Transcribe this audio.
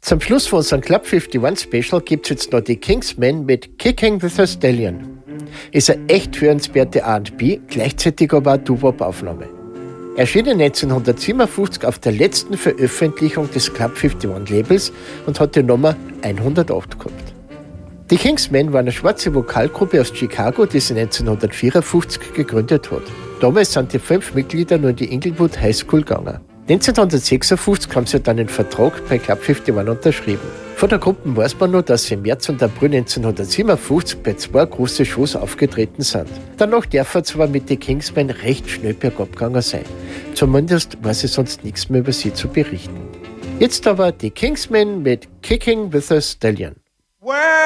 Zum Schluss von unserem Club 51 Special gibt es jetzt noch die Kingsmen mit Kicking with a Stallion. Ist eine echt hörenswerte R&B, gleichzeitig aber eine Doo-Wop-Aufnahme. Erschienen 1957 auf der letzten Veröffentlichung des Club 51 Labels und hat die Nummer 108 gehabt. Die Kingsmen waren eine schwarze Vokalgruppe aus Chicago, die sie 1954 gegründet hat. Damals sind die 5 Mitglieder nur in die Inglewood High School gegangen. 1956 haben sie dann den Vertrag bei Club 51 unterschrieben. Von der Gruppe weiß man nur, dass sie im März und April 1957 bei 2 großen Shows aufgetreten sind. Danach dürfen zwar mit den Kingsmen recht schnell bergab gegangen sein. Zumindest weiß ich sonst nichts mehr über sie zu berichten. Jetzt aber die Kingsmen mit Kicking with a Stallion.